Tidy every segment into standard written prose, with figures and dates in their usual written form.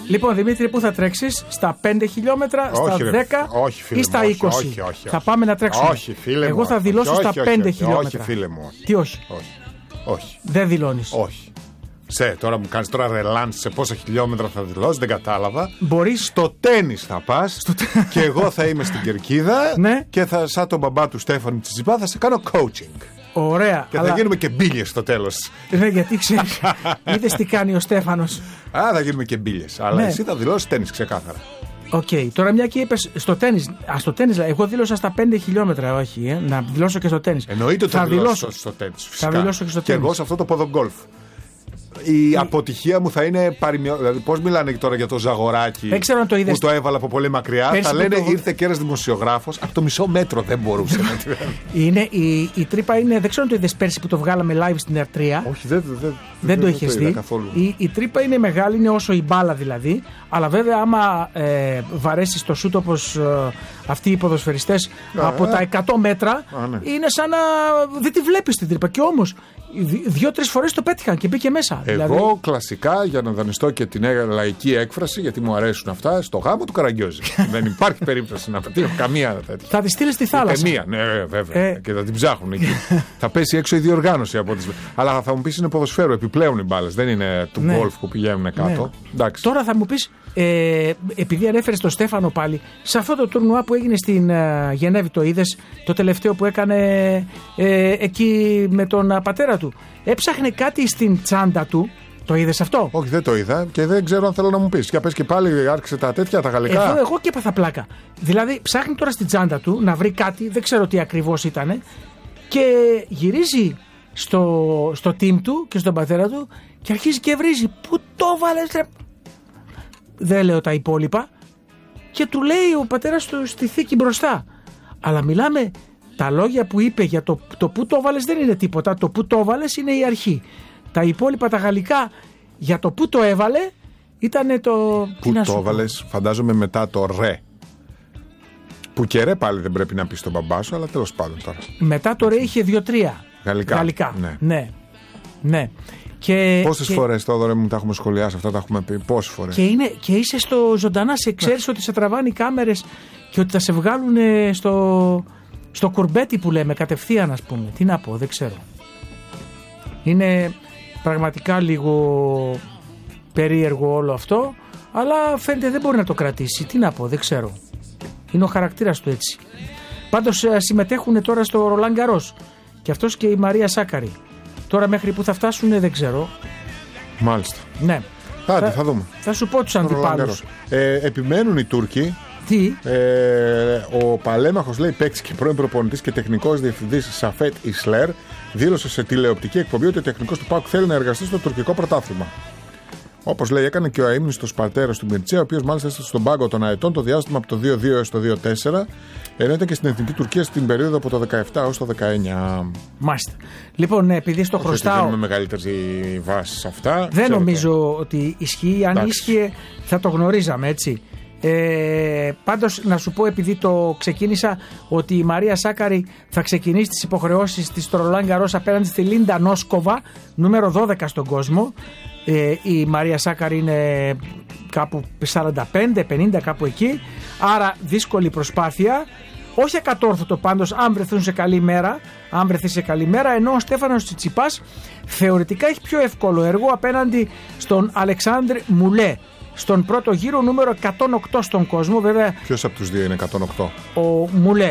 Λοιπόν, Δημήτρη, πού θα τρέξεις? Στα 5 χιλιόμετρα, στα 10 ή στα 20? Όχι. Θα πάμε να τρέξουμε. Όχι, φίλε μου. Εγώ θα δηλώσω στα 5 χιλιόμετρα. Όχι, φίλε μου. Τι όχι? Όχι. Δεν δηλώνεις? Όχι. Τώρα μου κάνεις τώρα ρελάντ σε πόσα χιλιόμετρα θα δηλώσεις, δεν κατάλαβα. Μπορείς. Στο τένις θα πας και εγώ θα είμαι στην κερκίδα και θα, σαν τον μπαμπά του Στέφανου Τσιτσιπά, θα σε κάνω coaching. Ωραία. Και θα γίνουμε και μπίλιες στο τέλος. Ναι, γιατί ξέρεις, είδες τι κάνει ο Στέφανος. Θα γίνουμε και μπίλιες. Αλλά εσύ θα δηλώσεις τένις ξεκάθαρα. Οκ. Τώρα μια και είπες στο τένις. Στο τένις, εγώ δήλωσα στα 5 χιλιόμετρα, όχι. Να δηλώσω και στο τένις. Εννοείται ότι θα δηλώσω στο τένις. Θα δηλώσω και στο τένις. Και εγώ σε αυτό το ποδογκόλφ. Η αποτυχία μου θα είναι παρημιωτική. Δηλαδή, πώς μιλάνε τώρα για το Ζαγοράκι που το έβαλα από πολύ μακριά. Θα λένε ήρθε και ένας δημοσιογράφος από το μισό μέτρο, δεν μπορούσε να η τρύπα είναι. Δεν ξέρω αν το είδες πέρσι που το βγάλαμε live στην Ερτρία. Όχι, δεν το είχες δει. Η τρύπα είναι μεγάλη, είναι όσο η μπάλα δηλαδή. Αλλά βέβαια, άμα βαρέσεις το σούτ όπως αυτοί οι ποδοσφαιριστές από τα 100 μέτρα, είναι σαν να δεν τη βλέπεις την τρύπα. Και όμως 2-3 φορές το πέτυχαν και μπήκε μέσα. Εγώ δηλαδή... κλασικά, για να δανειστώ και την λαϊκή έκφραση, γιατί μου αρέσουν αυτά, στο γάμο του Καραγκιόζη. Δεν υπάρχει περίπτωση να πετύχω καμία τέτοια. Θα τη στείλει στη θάλασσα. Μία, ναι, βέβαια. Και θα την ψάχνουν εκεί. Θα πέσει έξω η διοργάνωση από τις. Αλλά θα μου πεις είναι ποδοσφαίρο, επιπλέον οι μπάλες. Δεν είναι του γκολφ που πηγαίνουν κάτω. Ναι. Τώρα θα μου πεις, επειδή ανέφερες τον Στέφανο πάλι, σε αυτό το τουρνουά που έγινε στην Γενέβη, το είδες, το τελευταίο που έκανε εκεί με τον πατέρα του. Έψαχνε κάτι στην τσάντα του. Το είδες αυτό? Όχι, δεν το είδα και δεν ξέρω αν θέλω να μου πεις. Για πες και πάλι, άρχισε τα τέτοια, τα γαλλικά. Εγώ και έπαθα πλάκα. Δηλαδή, ψάχνει τώρα στην τσάντα του να βρει κάτι, δεν ξέρω τι ακριβώς ήταν, και γυρίζει στο team του και στον πατέρα του και αρχίζει και βρίζει. Πού το βάλες? Δεν λέω τα υπόλοιπα. Και του λέει ο πατέρας του στη θήκη μπροστά. Αλλά μιλάμε, τα λόγια που είπε για το που το βάλες δεν είναι τίποτα. Το που το βάλες είναι η αρχή. Τα υπόλοιπα τα γαλλικά για το που το έβαλε ήταν το... Που το έβαλες, φαντάζομαι μετά το ρε. Που και ρε πάλι δεν πρέπει να πεις στον μπαμπά σου, αλλά τέλος πάντων τώρα. Μετά το ρε είχε 2-3 γαλλικά. Ναι. Πόσες φορές τώρα μου τα έχουμε σχολιάσει αυτά, τα έχουμε πει, πόσες φορές. Και είσαι στο ζωντανά, ξέρεις ότι σε τραβάνε οι κάμερες και ότι θα σε βγάλουν στο κουρμπέτι που λέμε κατευθείαν, ας πούμε. Τι να πω, δεν ξέρω. Είναι πραγματικά λίγο περίεργο όλο αυτό, αλλά φαίνεται δεν μπορεί να το κρατήσει. Τι να πω, δεν ξέρω. Είναι ο χαρακτήρας του έτσι. Πάντως συμμετέχουν τώρα στο Ρολάν Γκαρός και αυτός και η Μαρία Σάκαρη. Τώρα μέχρι που θα φτάσουν δεν ξέρω. Μάλιστα. Ναι. Άντε, θα δούμε. Θα σου πω τους αντιπάλους. Επιμένουν οι Τούρκοι. Τι? Ο παλέμαχος, λέει, παίκτης και πρώην προπονητής και τεχνικός διευθυντής Σαφέτ Ισλέρ δήλωσε σε τηλεοπτική εκπομπή ότι ο τεχνικός του ΠΑΟΚ θέλει να εργαστεί στο τουρκικό πρωτάθλημα. Όπως λέει, έκανε και ο αείμνηστος πατέρας του Μιρτσέα, ο οποίος μάλιστα έστασε στον πάγκο των αετών το διάστημα από το 2-2 έως το 2-4, ενώ ήταν και στην Εθνική Τουρκία στην περίοδο από το 17 έως το 19. Μάλιστα. Λοιπόν, επειδή στο χρωστάω. Δεν με μεγαλύτερη βάση σε αυτά. Δεν νομίζω ότι ισχύει. Αν ίσχυε, θα το γνωρίζαμε, έτσι. Πάντως να σου πω, επειδή το ξεκίνησα, ότι η Μαρία Σάκαρη θα ξεκινήσει τις υποχρεώσεις της στο Ρολάν Γκαρός απέναντι στη Λίντα Νόσκοβα, νούμερο 12 στον κόσμο. Η Μαρία Σάκαρη είναι κάπου 45-50, κάπου εκεί. Άρα δύσκολη προσπάθεια. Όχι ακατόρθωτο πάντως, αν βρεθούν σε καλή μέρα. Αν βρεθεί σε καλή μέρα. Ενώ ο Στέφανος Τσιτσιπάς θεωρητικά έχει πιο εύκολο έργο απέναντι στον Αλεξάνδρ Μουλέ. Στον πρώτο γύρο, νούμερο 108 στον κόσμο, βέβαια. Ποιος από τους δύο είναι 108? Ο Μουλέ.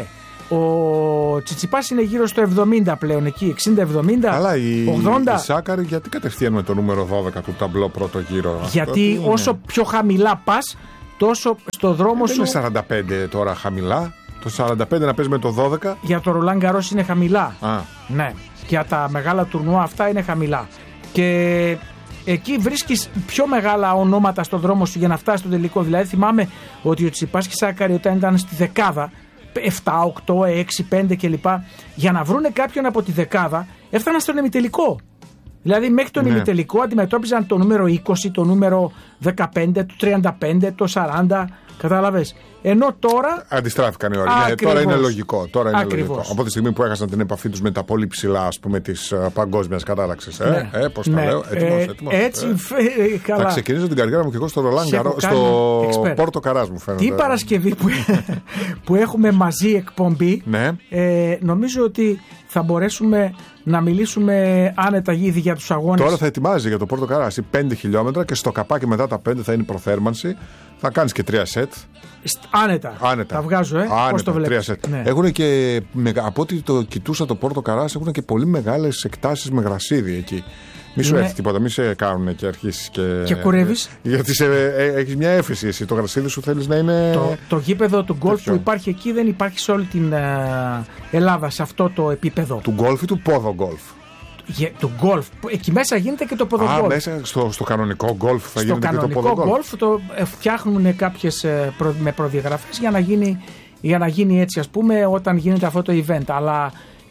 Ο Τσιτσιπάς είναι γύρω στο 70 πλέον, εκεί, 60-70. Αλλά 80. η Σάκαρη γιατί κατευθείαν με το νούμερο 12 του ταμπλό πρώτο γύρο? Γιατί όσο πιο χαμηλά πας, τόσο στο δρόμο σου. Δεν είναι 45 τώρα χαμηλά. Το 45 να παίζει με το 12. Για το Ρολάν Γκαρός είναι χαμηλά. Ναι. Για τα μεγάλα τουρνουά αυτά είναι χαμηλά. Και εκεί βρίσκεις πιο μεγάλα ονόματα στον δρόμο σου για να φτάσεις στο τελικό. Δηλαδή θυμάμαι ότι ο Τσιτσιπάς και η Σάκαρη όταν ήταν στη δεκάδα, 7, 8, 6, 5 κλπ. Για να βρούνε κάποιον από τη δεκάδα έφταναν στον ημιτελικό. Δηλαδή μέχρι τον ημιτελικό αντιμετώπιζαν το νούμερο 20, το νούμερο 15, το 35, το 40. Κατάλαβες. Ενώ τώρα. Αντιστράφηκαν οι όροι. Ναι, τώρα είναι λογικό. Από τη στιγμή που έχασαν την επαφή τους με τα πολύ ψηλά, ας πούμε, της παγκόσμιας κατάταξης. Πώς το λέω. Έτοιμος. Έτσι. Θα ξεκινήσω την καριέρα μου και εγώ στο Ρολάν Γκαρός, στο Πόρτο Καράς μου φαίνεται. Την Παρασκευή που έχουμε μαζί εκπομπή, νομίζω ότι θα μπορέσουμε να μιλήσουμε άνετα ήδη για τους αγώνες. Τώρα θα ετοιμάζει για το Πόρτο Καράς 5 χιλιόμετρα και στο καπάκι μετά τα 5 θα είναι προθέρμανση. Θα κάνεις και 3 σετ. Άνετα. Τα βγάζω, πώς το βλέπεις. Έχουν και, από ό,τι το κοιτούσα το Πόρτο Καράς, έχουν και πολύ μεγάλες εκτάσεις με γρασίδι εκεί. Μη σου έρθει τίποτα, μη σε κάνουν και αρχίσεις και κουρεύεις. Γιατί έχεις μια έφεση εσύ. Το γρασίδι σου θέλεις να είναι. Το γήπεδο του γκολφ που υπάρχει εκεί δεν υπάρχει σε όλη την Ελλάδα σε αυτό το επίπεδο. Του γκολφ ή του πόδο γκολφ? Του γκολφ. Εκεί μέσα γίνεται και το ποδογκολφ. Μέσα στο κανονικό γκολφ θα γίνεται και το ποδογκολφ. Στο κανονικό γκολφ το φτιάχνουν κάποιες με προδιαγραφές για να γίνει έτσι, ας πούμε, όταν γίνεται αυτό το event. Αλλά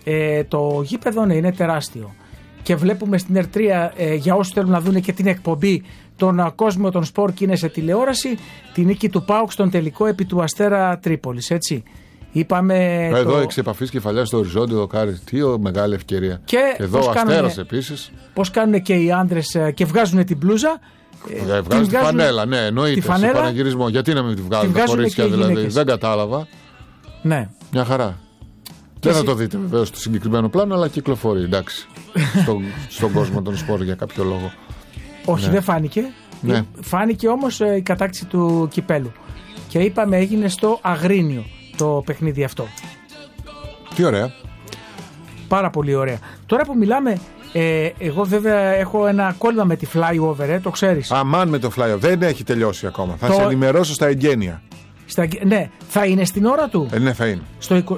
το γήπεδο είναι τεράστιο. Και βλέπουμε στην Ερτρία, για όσους θέλουν να δουν και την εκπομπή, τον κόσμο των σπορ και είναι σε τηλεόραση, τη νίκη του ΠΑΟΚ στον τελικό επί του Αστέρα Τρίπολης, έτσι. Είπαμε εδώ εξ επαφής κεφαλιά στο οριζόντιο δοκάρι. Τι μεγάλη ευκαιρία. Και εδώ ο Αστέρας επίσης. Πώς κάνουν και οι άντρες και βγάζουν την μπλούζα. Βγάζουν τη φανέλα, ναι, εννοείται. Στο πανηγυρισμό. Γιατί να μην τη βγάλουν τα κορίτσια, δηλαδή. Δεν κατάλαβα. Ναι. Μια χαρά. Δεν θα το δείτε βεβαίως στο συγκεκριμένο πλάνο, αλλά κυκλοφορεί, εντάξει. Στον κόσμο των σπόρ για κάποιο λόγο. Όχι, δεν φάνηκε. Ναι. Φάνηκε όμως η κατάκτηση του κυπέλου. Και είπαμε έγινε στο Αγρίνιο το παιχνίδι αυτό. Τι ωραία. Πάρα πολύ ωραία. Τώρα που μιλάμε, εγώ βέβαια έχω ένα κόλλημα με τη flyover, το ξέρεις. Αμάν με το flyover. Δεν έχει τελειώσει ακόμα. Θα σε ενημερώσω στα εγγένεια. Ναι, θα είναι στην ώρα του. Ναι, θα είναι.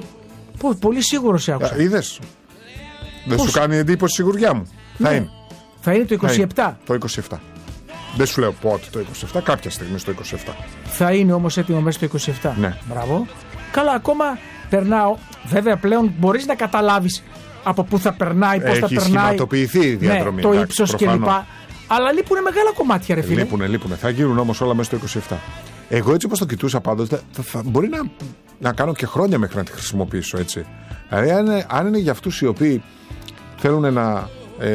Πολύ σίγουρο σε άκουσα. Είδες. Δεν σου κάνει εντύπωση η σιγουριά μου. Ναι. Θα είναι. Θα είναι το 27. Το 27. Δεν σου λέω πότε το 27, κάποια στιγμή στο 27. Θα είναι όμως έτοιμο μέσα στο 27. Ναι. Μπράβο. Καλά, ακόμα περνάω. Βέβαια πλέον μπορείς να καταλάβεις από πού θα περνάει, πώς θα περνάει. Έχει σχηματοποιηθεί η διαδρομή. Το ύψος κλπ. Αλλά λείπουν μεγάλα κομμάτια, ρε φίλε. Λείπουνε. Θα γίνουν όμως όλα μέσα στο 27. Εγώ έτσι όπως το κοιτούσα πάντως, μπορεί να κάνω και χρόνια μέχρι να τη χρησιμοποιήσω έτσι. Δηλαδή, αν είναι για αυτούς οι οποίοι θέλουν να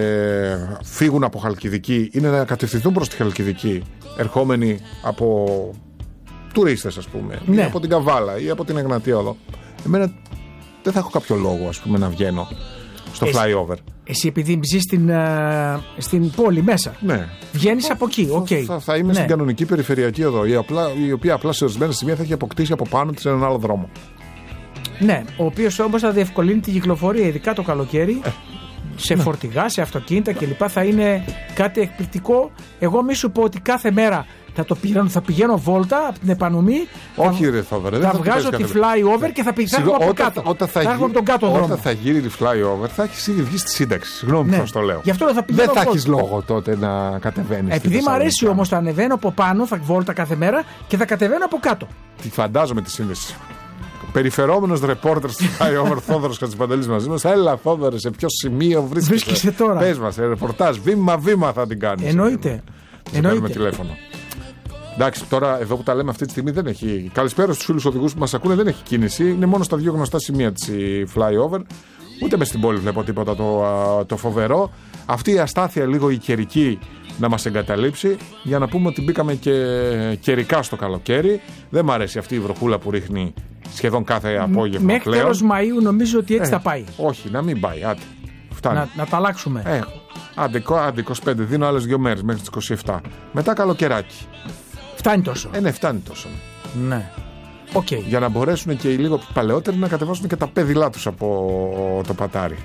φύγουν από Χαλκιδική ή να κατευθυνθούν προς τη Χαλκιδική, ερχόμενοι από τουρίστες, ας πούμε, ή από την Καβάλα ή από την Εγνατία Οδό, εμένα δεν θα έχω κάποιο λόγο, ας πούμε, να βγαίνω στο flyover. Εσύ επειδή ζεις στην πόλη μέσα, ναι. Βγαίνεις από εκεί, θα είμαι στην κανονική περιφερειακή οδό, η οποία απλά σε ορισμένα σημεία θα έχει αποκτήσει από πάνω της έναν άλλο δρόμο. Ναι, ο οποίος όμως θα διευκολύνει τη κυκλοφορία, ειδικά το καλοκαίρι, σε φορτηγά, σε αυτοκίνητα κλπ. Θα είναι κάτι εκπληκτικό. Εγώ μη σου πω ότι κάθε μέρα θα πηγαίνω βόλτα από την επανομή. Όχι, ρε Θόδωρε. Θα βγάζω τη flyover και θα πηγαίνω από κάτω. Όταν θα γίνει τη flyover, θα έχει ήδη βγει στη σύνταξη. Συγγνώμη που το λέω. Γι' αυτό θα πηγαίνω. Δεν θα έχει λόγο τότε να κατεβαίνει. Επειδή μου αρέσει όμως, θα ανεβαίνω από πάνω, θα βόλτα κάθε μέρα και θα κατεβαίνω από κάτω. Τη φαντάζομαι τη σύνδεση. Περιφερόμενος ρεπόρτερ στη flyover Θόδωρος Χατζηπαντελής μαζί μας. Έλα, Θόδωρε, σε ποιο σημείο βρίσκεσαι τώρα? Πες μας, ρεπορτάζ, βήμα-βήμα θα την κάνεις. Εννοείται. Θα κάνουμε τηλέφωνο. Εντάξει, τώρα εδώ που τα λέμε αυτή τη στιγμή δεν έχει. Καλησπέρα στους φίλους οδηγούς που μας ακούνε, δεν έχει κίνηση. Είναι μόνο στα δύο γνωστά σημεία της flyover. Ούτε μες στην πόλη βλέπω τίποτα το φοβερό. Αυτή η αστάθεια λίγο η καιρική να μας εγκαταλείψει, για να πούμε ότι μπήκαμε και καιρικά στο καλοκαίρι. Δεν μ' αρέσει αυτή η βροχούλα που ρίχνει σχεδόν κάθε απόγευμα. Μέχρι τέλος Μαΐου νομίζω ότι έτσι θα πάει. Όχι, να μην πάει. Άντε. Φτάνει. Να τα αλλάξουμε. Άντε 25, δίνω άλλες 2 μέρες μέχρι τις 27. Μετά καλοκαιράκι. Φτάνει τόσο. Ναι, φτάνει τόσο. Ναι. Για να μπορέσουν και οι λίγο παλαιότεροι να κατεβάσουν και τα πέδιλά τους από το πατάρι.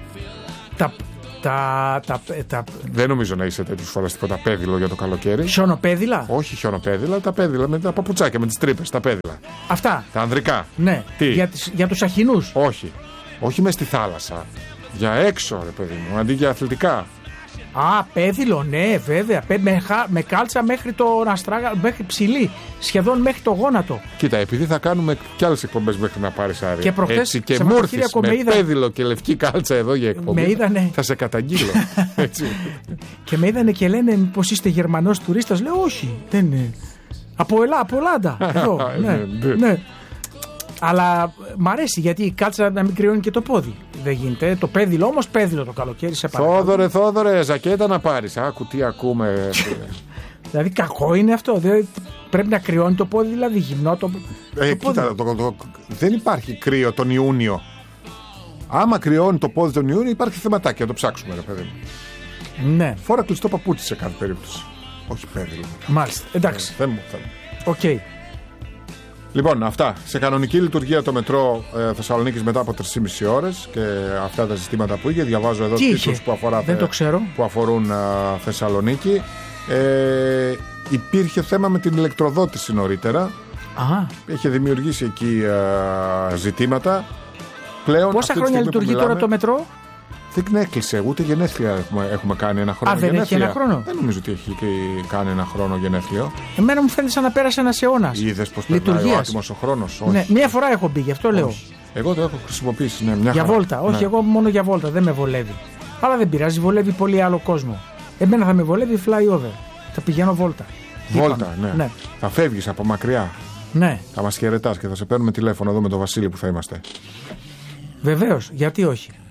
Δεν νομίζω να είσαι τέτοιες φορές τίποτα πέδιλο για το καλοκαίρι. Χιονοπέδιλα? Όχι χιονοπέδιλα, τα πέδιλα με τα παπουτσάκια, με τις τρύπες, τα πέδιλα. Αυτά. Τα ανδρικά. Ναι. Για τους αχινούς. Όχι. Όχι μες στη θάλασσα. Για έξω, ρε παιδί μου, αντί για αθλητικά. Α, πέδιλο, ναι, βέβαια. Με κάλτσα μέχρι τον αστράγα, μέχρι ψηλή, σχεδόν μέχρι το γόνατο. Κοίτα, επειδή θα κάνουμε κι άλλες εκπομπές μέχρι να πάρεις άδεια. Και προχθές και μου έρθεις με πέδιλο και λευκή κάλτσα εδώ για εκπομπή. Θα σε καταγγείλω. Έτσι. Και με είδανε και λένε πως είστε Γερμανός τουρίστας. Λέω όχι, δεν είναι. Από Ελλάδα. Εδώ, ναι. Αλλά μ' αρέσει γιατί η κάλτσα να μην κρυώνει και το πόδι. Δεν γίνεται. Το πέδιλο όμως, πέδιλο το καλοκαίρι σε παρακαλώ. Θόδωρε, ζακέτα να πάρεις. Άκου τι ακούμε. Δηλαδή κακό είναι αυτό. Δηλαδή, πρέπει να κρυώνει το πόδι, δηλαδή γυμνό το πόδι. Κοίτα, δεν υπάρχει κρύο τον Ιούνιο. Άμα κρυώνει το πόδι τον Ιούνιο, υπάρχει θεματάκι. Να το ψάξουμε, ρε παιδί μου. Ναι. Φορά κλειστό παπούτσι σε κάθε περίπτωση. Όχι πέδιλο. Μάλιστα. Εντάξει. Δεν μου θέλω. Οκ. Λοιπόν, αυτά. Σε κανονική λειτουργία το μετρό Θεσσαλονίκης μετά από 3,5 ώρες και αυτά τα ζητήματα που είχε. Διαβάζω εδώ τίτλους που αφορούν Θεσσαλονίκη. Υπήρχε θέμα με την ηλεκτροδότηση νωρίτερα. Είχε δημιουργήσει εκεί ζητήματα. Πλέον, πόσα χρόνια λειτουργεί τώρα το μετρό? Δεν έκλεισε, ούτε γενέθλια έχουμε κάνει ένα χρόνο. Δεν έχει ένα χρόνο. Δεν νομίζω ότι έχει κάνει ένα χρόνο γενέθλιο. Εμένα μου φαίνεται σαν να πέρασε ένας αιώνας. Είδες πως περνάει ο άτιμος ο χρόνος? Ναι, μία φορά έχω μπει, γι' αυτό λέω. Εγώ το έχω χρησιμοποιήσει, ναι, μια για χαρά. βόλτα, όχι, εγώ μόνο για βόλτα, δεν με βολεύει. Αλλά δεν πειράζει, βολεύει πολύ άλλο κόσμο. Εμένα θα με βολεύει flyover. Θα πηγαίνω βόλτα. Βόλτα, ναι. Θα φεύγεις από μακριά. Ναι. Θα μας χαιρετάς και θα σε παίρνουμε τηλέφωνο εδώ με τον Βασίλη που θα είμαστε. Βεβαίως, γιατί όχι.